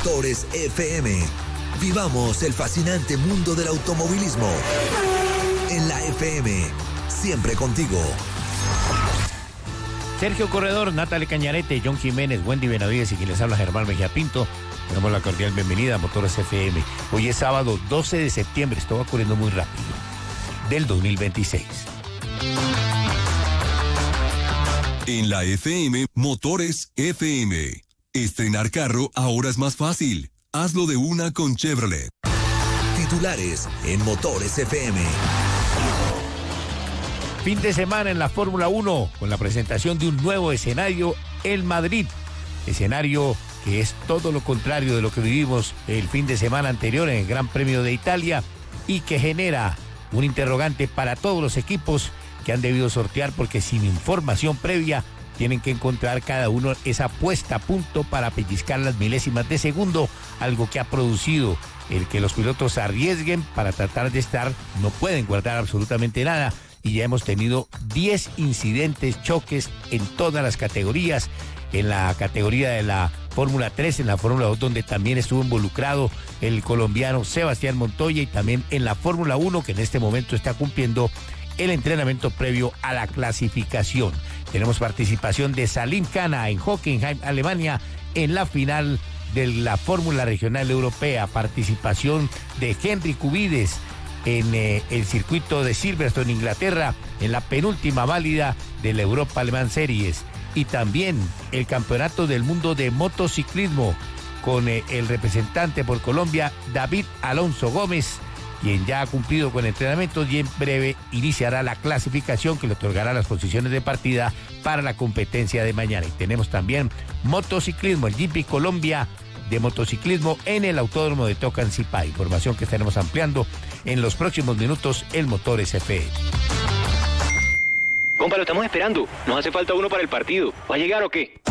Motores FM. Vivamos el fascinante mundo del automovilismo. En la FM, siempre contigo. Sergio Corredor, Natalie Cañarete, John Jiménez, Wendy Benavides y quien les habla Germán Mejía Pinto. Le damos la cordial bienvenida a Motores FM. Hoy es sábado 12 de septiembre, esto va corriendo muy rápido, del 2026. En la FM, Motores FM. Estrenar carro ahora es más fácil. Hazlo de una con Chevrolet. Titulares en Motores FM. Fin de semana en la Fórmula 1 con la presentación de un nuevo escenario en Madrid. Escenario que es todo lo contrario de lo que vivimos el fin de semana anterior en el Gran Premio de Italia y que genera un interrogante para todos los equipos que han debido sortear porque sin información previa tienen que encontrar cada uno esa puesta a punto para pellizcar las milésimas de segundo, algo que ha producido el que los pilotos arriesguen para tratar de estar, no pueden guardar absolutamente nada. Y ya hemos tenido 10 incidentes, choques en todas las categorías, en la categoría de la Fórmula 3, en la Fórmula 2, donde también estuvo involucrado el colombiano Sebastián Montoya, y también en la Fórmula 1, que en este momento está cumpliendo el entrenamiento previo a la clasificación. Tenemos participación de Salim Khana en Hockenheim, Alemania, en la final de la Fórmula Regional Europea, participación de Henry Cubides en el circuito de Silverstone, Inglaterra, en la penúltima válida de la Europa Alemán Series, y también el Campeonato del Mundo de Motociclismo con el representante por Colombia, David Alonso Gómez, quien ya ha cumplido con entrenamientos y en breve iniciará la clasificación que le otorgará las posiciones de partida para la competencia de mañana. Y tenemos también motociclismo, el GP Colombia de motociclismo en el Autódromo de Tocancipá. Información que estaremos ampliando en los próximos minutos en Motores FM. Compa, lo estamos esperando. Nos hace falta uno para el partido. ¿Va a llegar o qué?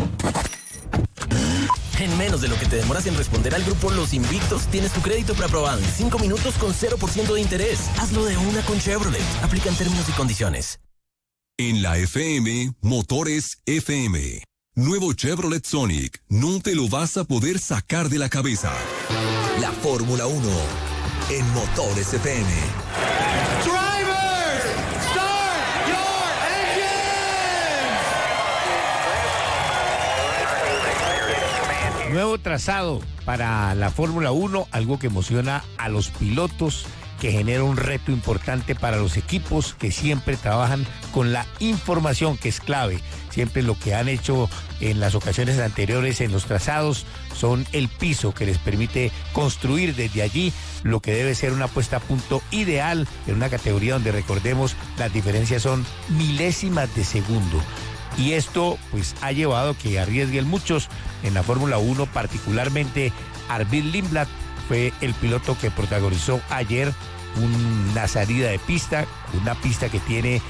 En menos de lo que te demoras en responder al grupo Los Invictos, tienes tu crédito preaprobado en 5 minutos con 0% de interés. Hazlo de una con Chevrolet. Aplican términos y condiciones. En la FM, Motores FM. Nuevo Chevrolet Sonic. No te lo vas a poder sacar de la cabeza. La Fórmula 1 en Motores FM. Drivers, start your engines. Nuevo trazado para la Fórmula 1, algo que emociona a los pilotos, que genera un reto importante para los equipos que siempre trabajan con la información, que es clave. Siempre lo que han hecho en las ocasiones anteriores en los trazados son el piso que les permite construir desde allí lo que debe ser una puesta a punto ideal en una categoría donde, recordemos, las diferencias son milésimas de segundo. Y esto pues ha llevado que arriesguen muchos en la Fórmula 1, particularmente Arvid Lindblad fue el piloto que protagonizó ayer una salida de pista, una pista que tiene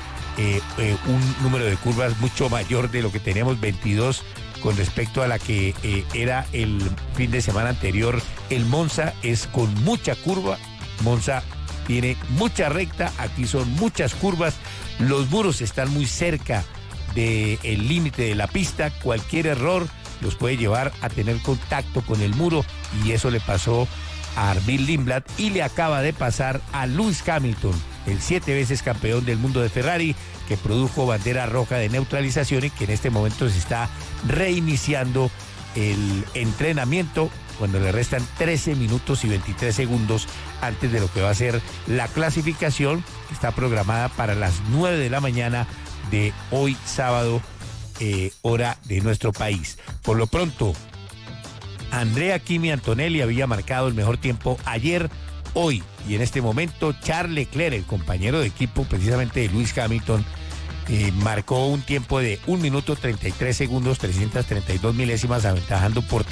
un número de curvas mucho mayor de lo que teníamos, 22, con respecto a la que era el fin de semana anterior. El Monza es con mucha curva, Monza tiene mucha recta, aquí son muchas curvas, los muros están muy cerca del límite de la pista, cualquier error los puede llevar a tener contacto con el muro, y eso le pasó a Arvid Lindblad y le acaba de pasar a Lewis Hamilton, el 7 veces campeón del mundo de Ferrari, que produjo bandera roja de neutralización y que en este momento se está reiniciando el entrenamiento cuando le restan 13 minutos y 23 segundos antes de lo que va a ser la clasificación, que está programada para las 9 de la mañana de hoy sábado, hora de nuestro país. Por lo pronto, Andrea Kimi Antonelli había marcado el mejor tiempo ayer, hoy, y en este momento Charles Leclerc, el compañero de equipo precisamente de Lewis Hamilton, marcó un tiempo de 1 minuto 33 segundos, 332 milésimas, aventajando por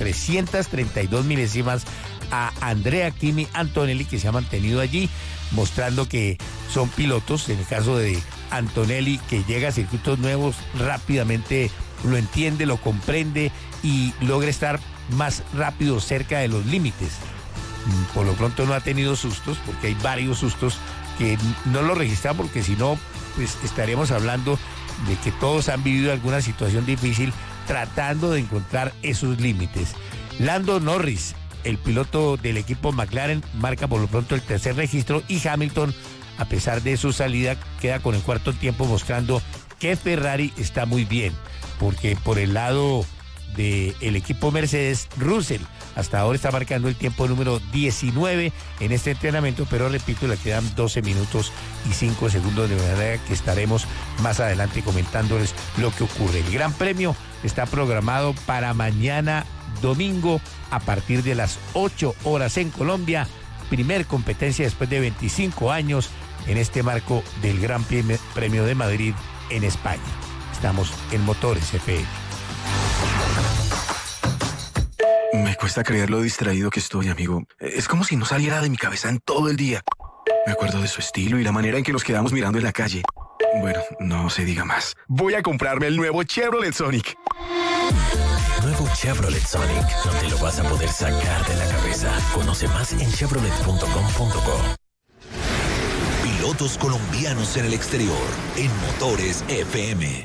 332 milésimas a Andrea Kimi Antonelli, que se ha mantenido allí, mostrando que son pilotos, en el caso de Antonelli, que llega a circuitos nuevos rápidamente, lo entiende, lo comprende y logra estar más rápido cerca de los límites. Por lo pronto no ha tenido sustos, porque hay varios sustos que no lo registramos, porque si no, pues estaríamos hablando de que todos han vivido alguna situación difícil tratando de encontrar esos límites. Lando Norris, el piloto del equipo McLaren marca por lo pronto el tercer registro y Hamilton, a pesar de su salida, queda con el cuarto tiempo, mostrando que Ferrari está muy bien, porque por el lado del equipo Mercedes, Russell hasta ahora está marcando el tiempo número 19 en este entrenamiento, pero repito, le quedan 12 minutos y 5 segundos, de manera que estaremos más adelante comentándoles lo que ocurre. El Gran Premio está programado para mañana domingo a partir de las 8 horas en Colombia, primer competencia después de 25 años en este marco del Gran Premio de Madrid en España. Estamos en Motores FM. Me cuesta creer lo distraído que estoy, amigo. Es como si no saliera de mi cabeza en todo el día. Me acuerdo de su estilo y la manera en que nos quedamos mirando en la calle. Bueno, no se diga más. Voy a comprarme el nuevo Chevrolet Sonic. Nuevo Chevrolet Sonic. No te lo vas a poder sacar de la cabeza. Conoce más en chevrolet.com.co. Pilotos colombianos en el exterior, en Motores FM.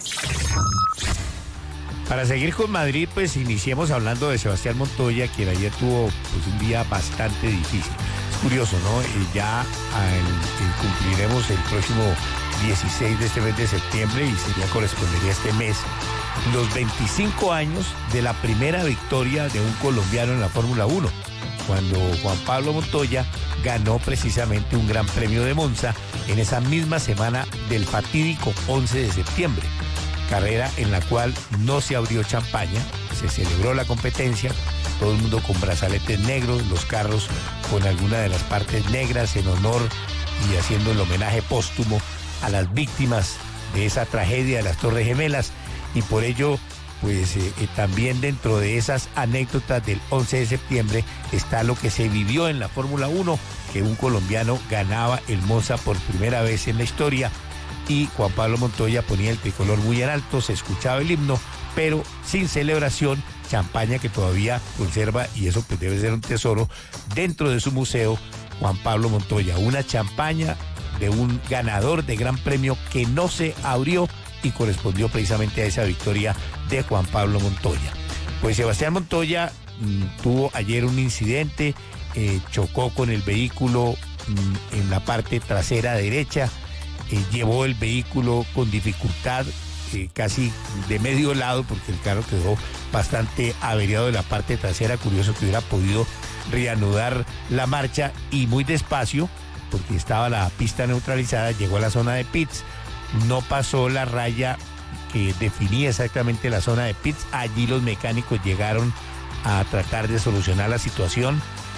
Para seguir con Madrid, pues iniciemos hablando de Sebastián Montoya, quien ayer tuvo pues, un día bastante difícil. Es curioso, ¿no? Ya cumpliremos el próximo 16 de este mes de septiembre y correspondería este mes los 25 años de la primera victoria de un colombiano en la Fórmula 1, cuando Juan Pablo Montoya ganó precisamente un Gran Premio de Monza en esa misma semana del fatídico 11 de septiembre. Carrera en la cual no se abrió champaña, se celebró la competencia, todo el mundo con brazaletes negros, los carros con alguna de las partes negras en honor y haciendo el homenaje póstumo a las víctimas de esa tragedia de las Torres Gemelas, y por ello pues también dentro de esas anécdotas del 11 de septiembre está lo que se vivió en la Fórmula 1, que un colombiano ganaba el Monza por primera vez en la historia, y Juan Pablo Montoya ponía el tricolor muy en alto, se escuchaba el himno, pero sin celebración, champaña que todavía conserva, y eso pues debe ser un tesoro, dentro de su museo, Juan Pablo Montoya, una champaña de un ganador de Gran Premio que no se abrió y correspondió precisamente a esa victoria de Juan Pablo Montoya. Pues Sebastián Montoya tuvo ayer un incidente, chocó con el vehículo en la parte trasera derecha, llevó el vehículo con dificultad, casi de medio lado, porque el carro quedó bastante averiado de la parte trasera. Curioso que hubiera podido reanudar la marcha, y muy despacio, porque estaba la pista neutralizada, llegó a la zona de pits, no pasó la raya que definía exactamente la zona de pits. Allí los mecánicos llegaron a tratar de solucionar la situación,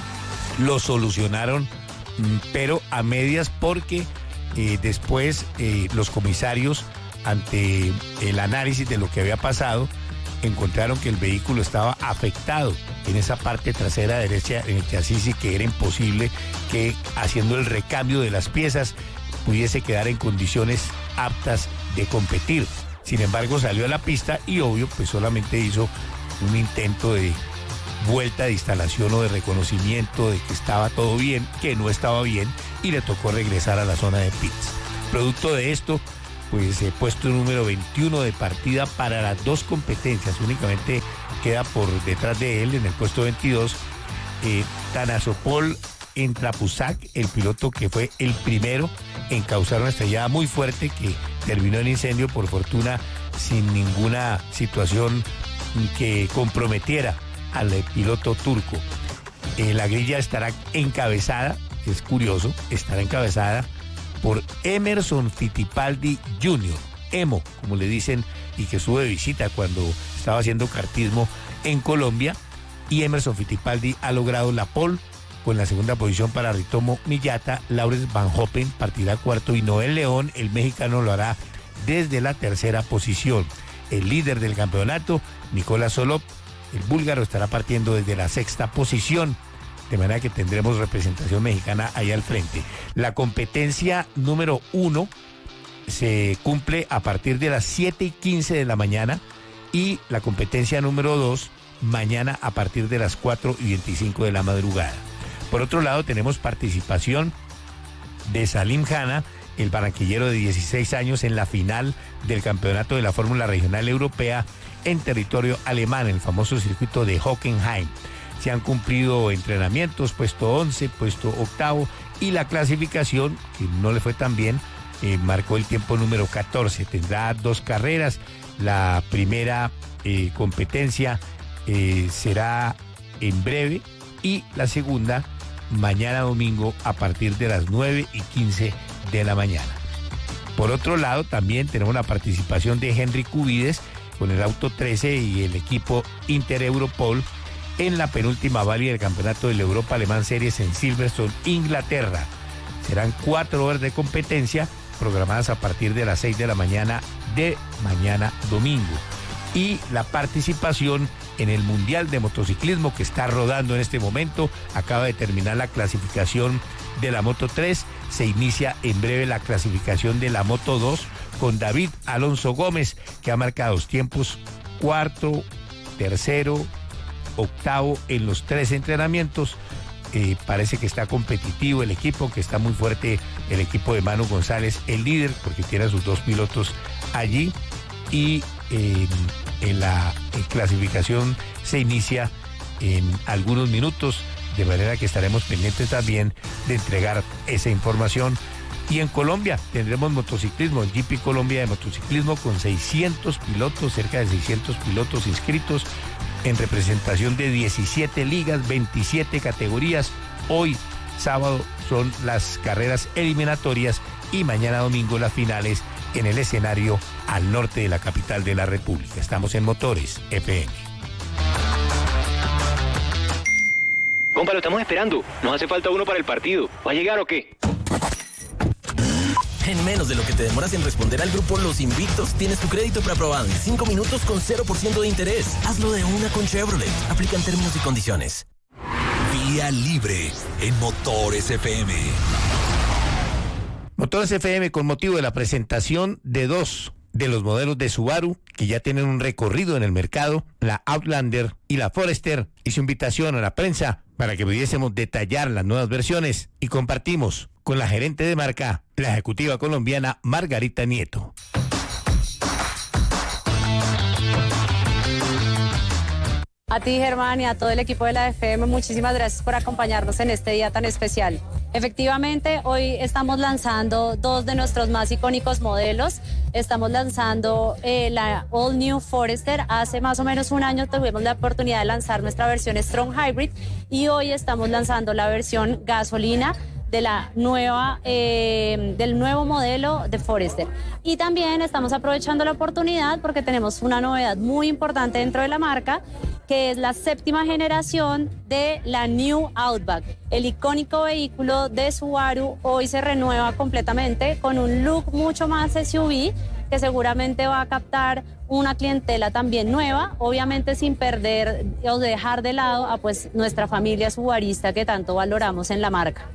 lo solucionaron, pero a medias, porque después los comisarios, ante el análisis de lo que había pasado, encontraron que el vehículo estaba afectado en esa parte trasera derecha en el chasis, y que era imposible que haciendo el recambio de las piezas pudiese quedar en condiciones aptas de competir. Sin embargo, salió a la pista y obvio pues solamente hizo un intento de vuelta de instalación o de reconocimiento de que estaba todo bien, que no estaba bien, y le tocó regresar a la zona de pits. Producto de esto, pues puesto número 21 de partida para las dos competencias. Únicamente queda por detrás de él en el puesto 22 Tanasopol Entrapusac, el piloto que fue el primero en causar una estrellada muy fuerte que terminó en incendio, por fortuna sin ninguna situación que comprometiera al piloto turco. La grilla estará encabezada, es curioso, estará encabezada por Emerson Fittipaldi Jr., Emo, como le dicen, y que estuvo de visita cuando estaba haciendo kartismo en Colombia, y Emerson Fittipaldi ha logrado la pole con la segunda posición para Ritomo Millata. Laurens Van Hoppen partirá cuarto, y Noel León, el mexicano, lo hará desde la tercera posición. El líder del campeonato, Nicolás Solop, el búlgaro, estará partiendo desde la sexta posición, de manera que tendremos representación mexicana ahí al frente. La competencia número 1 se cumple a partir de las 7:15 de la mañana, y la competencia número 2 mañana a partir de las 4:25 de la madrugada. Por otro lado, tenemos participación de Salim Hanna, el barranquillero de 16 años, en la final del campeonato de la Fórmula Regional Europea en territorio alemán, el famoso circuito de Hockenheim. se han cumplido entrenamientos, puesto 11, puesto 8, y la clasificación, que no le fue tan bien, marcó el tiempo número 14. Tendrá 2 carreras. La primera competencia será en breve y la segunda mañana domingo a partir de las 9:15 de la mañana. Por otro lado, también tenemos la participación de Henry Cubides con el auto 13 y el equipo Inter Europol en la penúltima válida del campeonato de la Europa Alemán Series en Silverstone, Inglaterra. Serán 4 horas de competencia programadas a partir de las 6 de la mañana de mañana domingo. Y la participación en el Mundial de Motociclismo que está rodando en este momento. Acaba de terminar la clasificación de la Moto 3. Se inicia en breve la clasificación de la Moto 2 con David Alonso Gómez, que ha marcado tiempos 4º, 3º, 8º en los 3 entrenamientos. Parece que está competitivo el equipo, que está muy fuerte el equipo de Manu González, el líder, porque tiene a sus 2 pilotos allí. Y en la clasificación se inicia en algunos minutos, de manera que estaremos pendientes también de entregar esa información. Y en Colombia tendremos motociclismo, el GP Colombia de motociclismo con 600 pilotos, cerca de 600 pilotos inscritos en representación de 17 ligas, 27 categorías. Hoy, sábado, son las carreras eliminatorias y mañana domingo las finales en el escenario al norte de la capital de la República. Estamos en Motores FM. Compa, lo estamos esperando. Nos hace falta uno para el partido. ¿Va a llegar o qué? En menos de lo que te demoras en responder al grupo Los Invictos, tienes tu crédito preaprobado en 5 minutos con 0% de interés. Hazlo de una con Chevrolet. Aplican términos y condiciones. Vía libre en Motores FM. Motores FM, con motivo de la presentación de 2 de los modelos de Subaru que ya tienen un recorrido en el mercado, la Outlander y la Forester, hizo invitación a la prensa para que pudiésemos detallar las nuevas versiones y compartimos con la gerente de marca, la ejecutiva colombiana Margarita Nieto. A ti, Germán, y a todo el equipo de la FM, muchísimas gracias por acompañarnos en este día tan especial. Efectivamente, hoy estamos lanzando 2 de nuestros más icónicos modelos. Estamos lanzando la All New Forester. Hace más o menos un año tuvimos la oportunidad de lanzar nuestra versión Strong Hybrid y hoy estamos lanzando la versión gasolina de la nueva, del nuevo modelo de Forester. Y también estamos aprovechando la oportunidad porque tenemos una novedad muy importante dentro de la marca, que es la 7ª generación de la New Outback. El icónico vehículo de Subaru hoy se renueva completamente con un look mucho más SUV, que seguramente va a captar una clientela también nueva, obviamente sin perder o dejar de lado a pues nuestra familia subarista que tanto valoramos en la marca.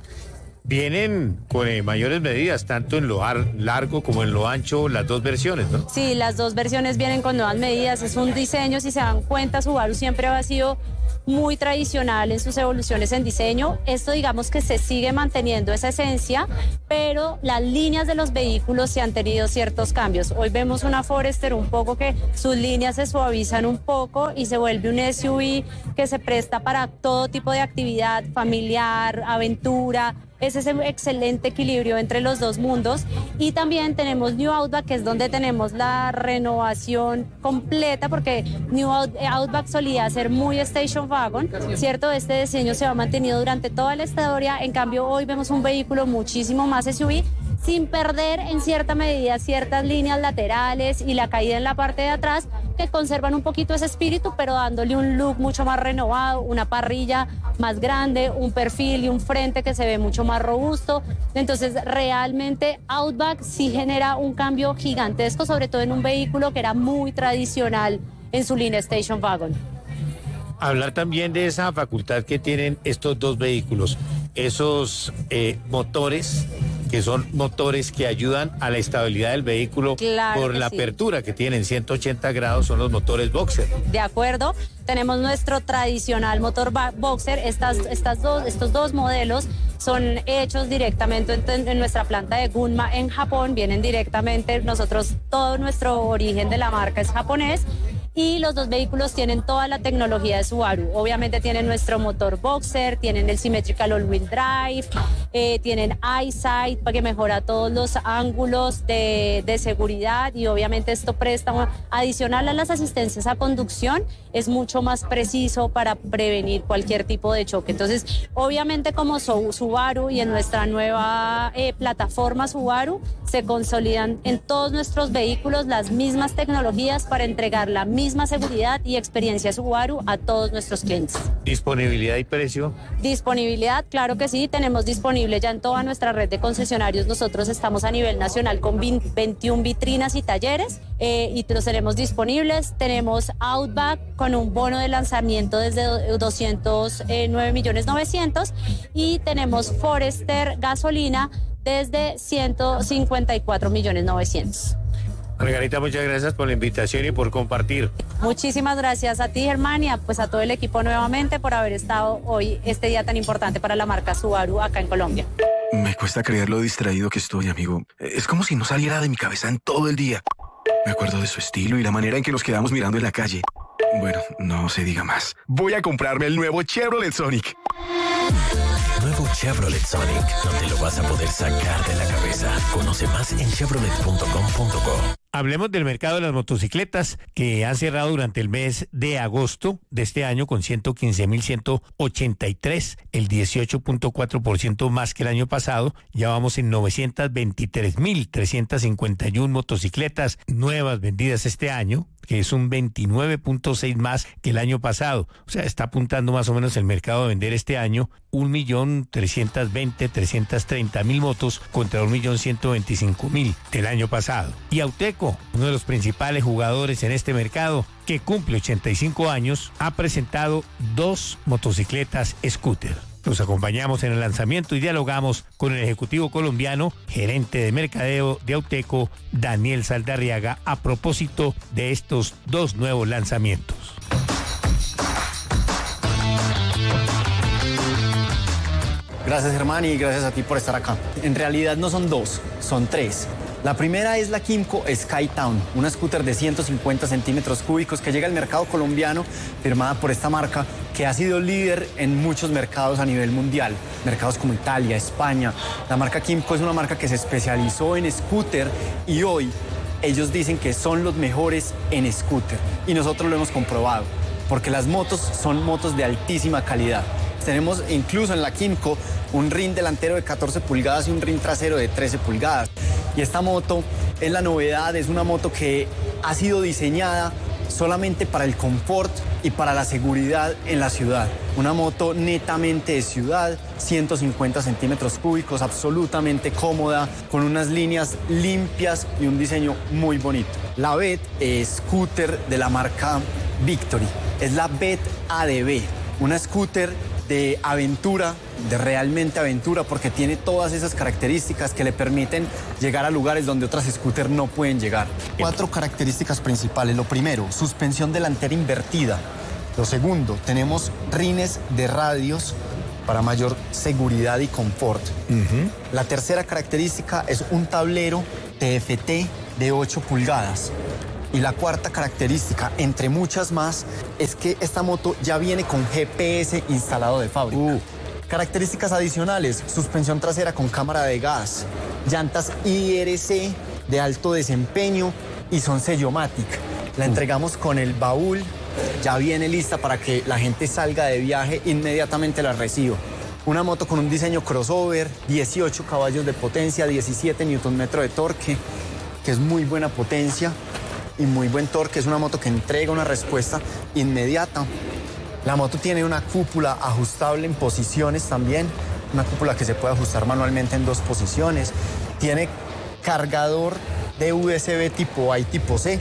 Vienen con mayores medidas, tanto en lo largo como en lo ancho, las 2 versiones, ¿no? Sí, las 2 versiones vienen con nuevas medidas. Es un diseño, si se dan cuenta, Subaru siempre ha sido muy tradicional en sus evoluciones en diseño. Esto, digamos que se sigue manteniendo esa esencia, pero las líneas de los vehículos se han tenido ciertos cambios. Hoy vemos una Forester un poco que sus líneas se suavizan un poco y se vuelve un SUV que se presta para todo tipo de actividad familiar, aventura. Es ese excelente equilibrio entre los 2 mundos. Y también tenemos New Outback, que es donde tenemos la renovación completa, porque New Outback solía ser muy station wagon, ¿cierto? Este diseño se ha mantenido durante toda la historia. En cambio, hoy vemos un vehículo muchísimo más SUV, sin perder en cierta medida ciertas líneas laterales y la caída en la parte de atrás, que conservan un poquito ese espíritu, pero dándole un look mucho más renovado, una parrilla más grande, un perfil y un frente que se ve mucho más robusto. Entonces, realmente Outback sí genera un cambio gigantesco, sobre todo en un vehículo que era muy tradicional en su línea Station Wagon. Hablar también de esa facultad que tienen estos 2 vehículos, esos motores, que son motores que ayudan a la estabilidad del vehículo, claro, por la apertura que tienen 180 grados, son los motores Boxer. De acuerdo, tenemos nuestro tradicional motor Boxer. Estos dos modelos son hechos directamente en nuestra planta de Gunma en Japón, vienen directamente, todo nuestro origen de la marca es japonés. y los dos vehículos tienen toda la tecnología de Subaru. Obviamente tienen nuestro motor Boxer, tienen el Symmetrical All-Wheel Drive, tienen EyeSight para que mejora todos los ángulos de seguridad, y obviamente esto presta, adicional a las asistencias a conducción, es mucho más preciso para prevenir cualquier tipo de choque. Entonces, obviamente como Subaru y en nuestra nueva plataforma Subaru, se consolidan en todos nuestros vehículos las mismas tecnologías para entregar la misma seguridad y experiencia Subaru a todos nuestros clientes. ¿Disponibilidad y precio? Disponibilidad, claro que sí, tenemos disponible ya en toda nuestra red de concesionarios. Nosotros estamos a nivel nacional con 21 vitrinas y talleres, y los tenemos disponibles. Tenemos Outback con un bono de lanzamiento desde 209.900.000, y tenemos Forester gasolina desde 154.900.000. Margarita, muchas gracias por la invitación y por compartir. Muchísimas gracias a ti, Germán, y pues a todo el equipo nuevamente por haber estado hoy, este día tan importante para la marca Subaru acá en Colombia. Me cuesta creer lo distraído que estoy, amigo. Es como si no saliera de mi cabeza en todo el día. Me acuerdo de su estilo y la manera en que nos quedamos mirando en la calle. Bueno, no se diga más. Voy a comprarme el nuevo Chevrolet Sonic. Nuevo Chevrolet Sonic. No te lo vas a poder sacar de la cabeza. Conoce más en chevrolet.com.co. Hablemos del mercado de las motocicletas, que han cerrado durante el mes de agosto de este año con 115.183, el 18.4% más que el año pasado. Ya vamos en 923.351 motocicletas nuevas vendidas este año, que es un 29.6 más que el año pasado. O sea, está apuntando más o menos el mercado a vender este año 1.320.330.000 motos contra 1.125.000 del año pasado. Y Auteco, uno de los principales jugadores en este mercado, que cumple 85 años, ha presentado 2 motocicletas scooter. Los acompañamos en el lanzamiento y dialogamos con el ejecutivo colombiano, gerente de mercadeo de Auteco, Daniel Saldarriaga, a propósito de estos 2 nuevos lanzamientos. Gracias, Germán, y gracias a ti por estar acá. En realidad no son 2, son 3. La primera es la Kymco Skytown, una scooter de 150 centímetros cúbicos que llega al mercado colombiano, firmada por esta marca, que ha sido líder en muchos mercados a nivel mundial, mercados como Italia, España. La marca Kymco es una marca que se especializó en scooter, y hoy ellos dicen que son los mejores en scooter, y nosotros lo hemos comprobado, porque las motos son motos de altísima calidad. Tenemos incluso en la Kymco un rin delantero de 14 pulgadas y un rin trasero de 13 pulgadas. Y esta moto es la novedad, es una moto que ha sido diseñada solamente para el confort y para la seguridad en la ciudad. Una moto netamente de ciudad, 150 centímetros cúbicos, absolutamente cómoda, con unas líneas limpias y un diseño muy bonito. La VET es scooter de la marca Victory, es la VET ADB, una scooter de aventura, de realmente aventura, porque tiene todas esas características que le permiten llegar a lugares donde otras scooters no pueden llegar. 4 características principales. Lo primero, suspensión delantera invertida. Lo segundo, tenemos rines de radios para mayor seguridad y confort. La tercera característica es un tablero TFT de 8 pulgadas. Y la cuarta característica, entre muchas más, es que esta moto ya viene con GPS instalado de fábrica. Características adicionales, suspensión trasera con cámara de gas, llantas IRC de alto desempeño y son Sellomatic. La entregamos con el baúl, ya viene lista para que la gente salga de viaje, inmediatamente la recibo. Una moto con un diseño crossover, 18 caballos de potencia, 17 Nm de torque, que es muy buena potencia y muy buen torque. Es una moto que entrega una respuesta inmediata. La moto tiene una cúpula ajustable en posiciones también, una cúpula que se puede ajustar manualmente en 2 posiciones. Tiene cargador de USB tipo A y tipo C.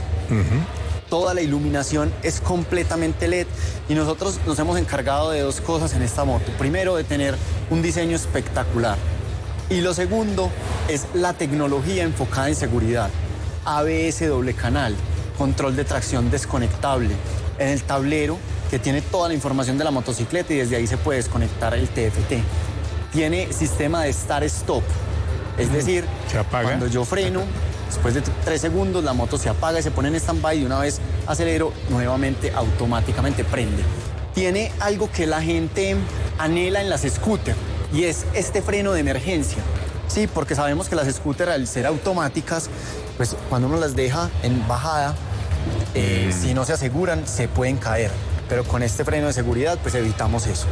Toda la iluminación es completamente LED y nosotros nos hemos encargado de 2 cosas en esta moto. Primero, de tener un diseño espectacular, y lo segundo es la tecnología enfocada en seguridad. ABS doble canal, control de tracción desconectable en el tablero, que tiene toda la información de la motocicleta y desde ahí se puede desconectar el TFT. Tiene sistema de start-stop, es decir, cuando yo freno, Después de 3 segundos la moto se apaga y se pone en stand-by y una vez acelero, nuevamente automáticamente prende. Tiene algo que la gente anhela en las scooters y es este freno de emergencia. Sí, porque sabemos que las scooters al ser automáticas, pues cuando uno las deja en bajada, si no se aseguran, se pueden caer. Pero con este freno de seguridad, pues evitamos eso.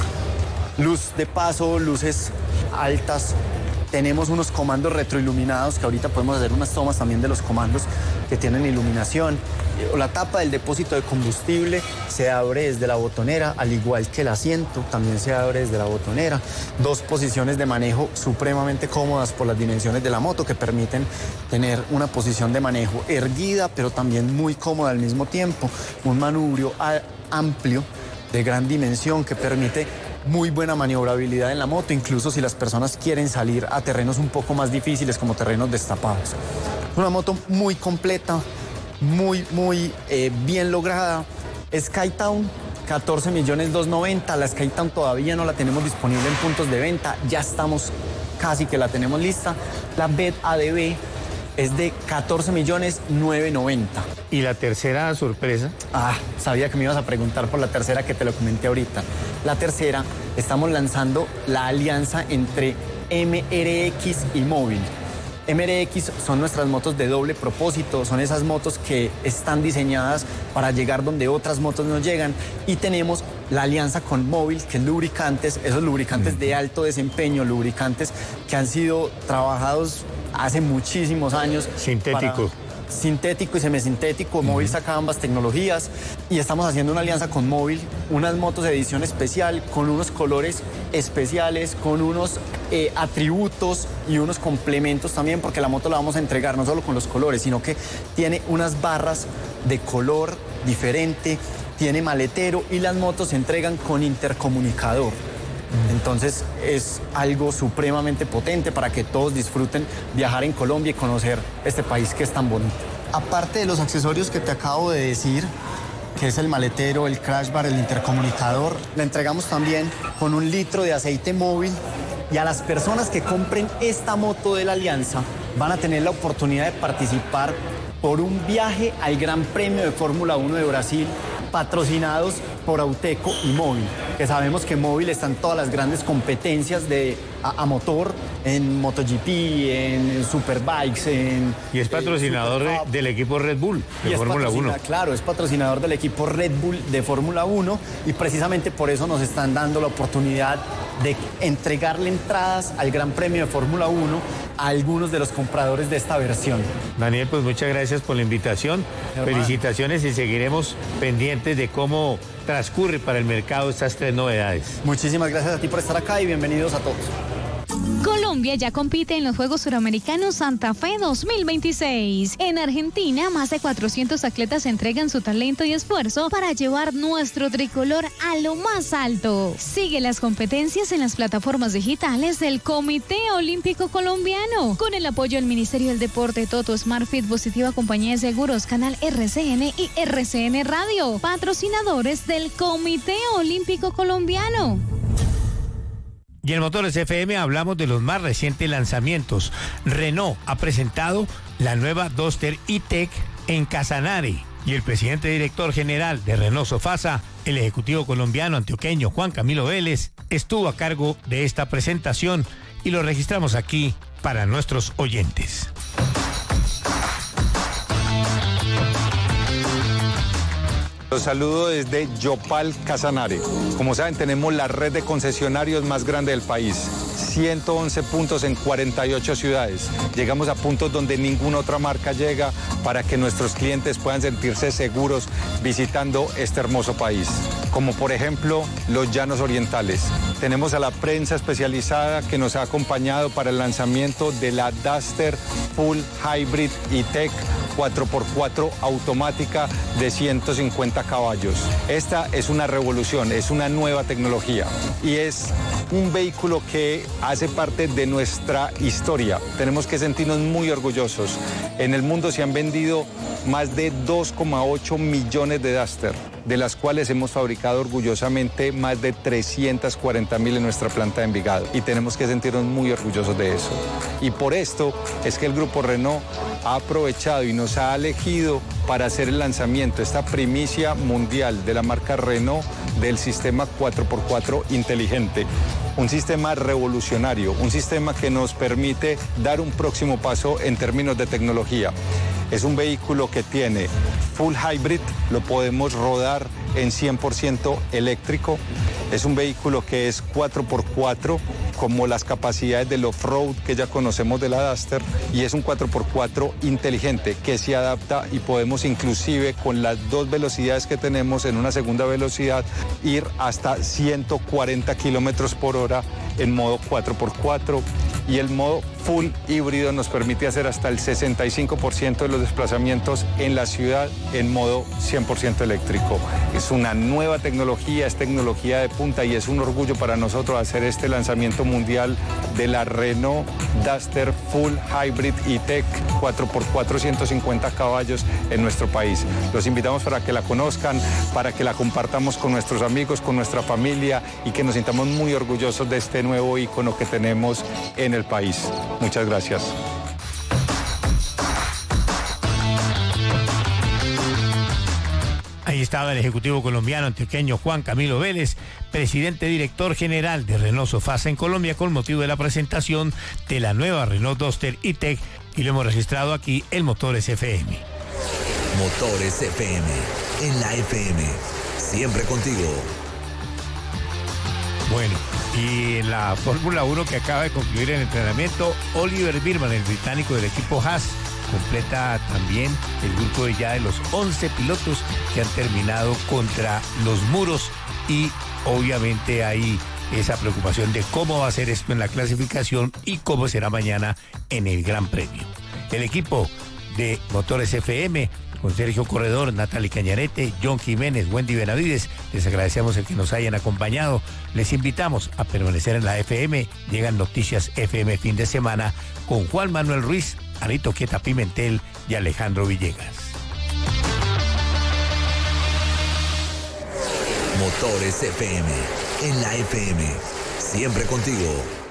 Luz de paso, luces altas. Tenemos unos comandos retroiluminados que ahorita podemos hacer unas tomas también de los comandos que tienen iluminación. La tapa del depósito de combustible se abre desde la botonera, al igual que el asiento también se abre desde la botonera. 2 posiciones de manejo supremamente cómodas por las dimensiones de la moto que permiten tener una posición de manejo erguida, pero también muy cómoda al mismo tiempo. Un manubrio amplio de gran dimensión que permite muy buena maniobrabilidad en la moto, incluso si las personas quieren salir a terrenos un poco más difíciles como terrenos destapados. Una moto muy completa, muy bien lograda. Skytown, 14.290.000. La Skytown todavía no la tenemos disponible en puntos de venta, ya estamos casi que la tenemos lista. La BED ADB es de 14.990.000. ¿Y la tercera sorpresa? Sabía que me ibas a preguntar por la tercera, que te lo comenté ahorita. La tercera, estamos lanzando la alianza entre MRX y Móvil. MRX son nuestras motos de doble propósito, son esas motos que están diseñadas para llegar donde otras motos no llegan, y tenemos la alianza con Móvil, que es lubricantes, esos lubricantes de alto desempeño, lubricantes que han sido trabajados hace muchísimos años. Sintético y semisintético. Móvil saca ambas tecnologías y estamos haciendo una alianza con Móvil, unas motos de edición especial, con unos colores especiales, con unos atributos y unos complementos también, porque la moto la vamos a entregar no solo con los colores, sino que tiene unas barras de color diferente, tiene maletero y las motos se entregan con intercomunicador. Entonces es algo supremamente potente para que todos disfruten viajar en Colombia y conocer este país que es tan bonito. Aparte de los accesorios que te acabo de decir, que es el maletero, el crash bar, el intercomunicador, la entregamos también con 1 litro de aceite móvil, y a las personas que compren esta moto de la Alianza van a tener la oportunidad de participar por un viaje al Gran Premio de Fórmula 1 de Brasil, patrocinados por Auteco y Móvil, que sabemos que Móvil está en todas las grandes competencias a motor, en MotoGP, en Superbikes, y es patrocinador del equipo Red Bull de Fórmula 1. Claro, es patrocinador del equipo Red Bull de Fórmula 1, y precisamente por eso nos están dando la oportunidad de entregarle entradas al Gran Premio de Fórmula 1 a algunos de los compradores de esta versión. Daniel, pues muchas gracias por la invitación. Felicitaciones, y seguiremos pendientes de cómo transcurre para el mercado estas 3 novedades. Muchísimas gracias a ti por estar acá y bienvenidos a todos. Colombia ya compite en los Juegos Suramericanos Santa Fe 2026. En Argentina, más de 400 atletas entregan su talento y esfuerzo para llevar nuestro tricolor a lo más alto. Sigue las competencias en las plataformas digitales del Comité Olímpico Colombiano, con el apoyo del Ministerio del Deporte, Toto, SmartFit, Positiva Compañía de Seguros, Canal RCN y RCN Radio, patrocinadores del Comité Olímpico Colombiano. Y en Motores FM hablamos de los más recientes lanzamientos. Renault ha presentado la nueva Duster E-Tech en Casanare, y el presidente director general de Renault Sofasa, el ejecutivo colombiano antioqueño Juan Camilo Vélez, estuvo a cargo de esta presentación y lo registramos aquí para nuestros oyentes. Los saludo desde Yopal, Casanare. Como saben, tenemos la red de concesionarios más grande del país. 111 puntos en 48 ciudades. Llegamos a puntos donde ninguna otra marca llega, para que nuestros clientes puedan sentirse seguros visitando este hermoso país. Como por ejemplo, los Llanos Orientales. Tenemos a la prensa especializada que nos ha acompañado para el lanzamiento de la Duster Full Hybrid E-Tech 4x4 automática de 150 caballos. Esta es una revolución, es una nueva tecnología y es un vehículo que hace parte de nuestra historia. Tenemos que sentirnos muy orgullosos. En el mundo se han vendido más de 2,8 millones de Duster. de las cuales hemos fabricado orgullosamente más de 340.000 en nuestra planta de Envigado. Y tenemos que sentirnos muy orgullosos de eso. Y por esto es que el Grupo Renault ha aprovechado y nos ha elegido para hacer el lanzamiento, esta primicia mundial de la marca Renault del sistema 4x4 inteligente. Un sistema revolucionario, un sistema que nos permite dar un próximo paso en términos de tecnología. Es un vehículo que tiene full hybrid, lo podemos rodar en 100% eléctrico. Es un vehículo que es 4x4, como las capacidades del off-road que ya conocemos de la Duster, y es un 4x4 inteligente que se adapta y podemos inclusive con las dos velocidades que tenemos en una segunda velocidad ir hasta 140 kilómetros por hora en modo 4x4, y el modo full híbrido nos permite hacer hasta el 65% de los desplazamientos en la ciudad en modo 100% eléctrico. Es una nueva tecnología, es tecnología de punta y es un orgullo para nosotros hacer este lanzamiento mundial de la Renault Duster Full Hybrid E-Tech 4x4 150 caballos en nuestro país. Los invitamos para que la conozcan, para que la compartamos con nuestros amigos, con nuestra familia y que nos sintamos muy orgullosos de este nuevo ícono que tenemos en el país. Muchas gracias. Ahí estaba el ejecutivo colombiano antioqueño Juan Camilo Vélez, presidente director general de Renault Sofasa en Colombia, con motivo de la presentación de la nueva Renault Duster E-Tech, y lo hemos registrado aquí en Motores FM. Motores FM, en la FM, siempre contigo. Bueno, y en la Fórmula 1 que acaba de concluir el entrenamiento, Oliver Birman, el británico del equipo Haas, completa también el grupo de los 11 pilotos que han terminado contra los muros, y obviamente hay esa preocupación de cómo va a ser esto en la clasificación y cómo será mañana en el Gran Premio. El equipo de Motores FM, con Sergio Corredor, Natalie Cañarete, John Jiménez, Wendy Benavides, les agradecemos el que nos hayan acompañado. Les invitamos a permanecer en la FM. Llegan Noticias FM fin de semana con Juan Manuel Ruiz, Anito Quieta Pimentel y Alejandro Villegas. Motores FM, en la FM, siempre contigo.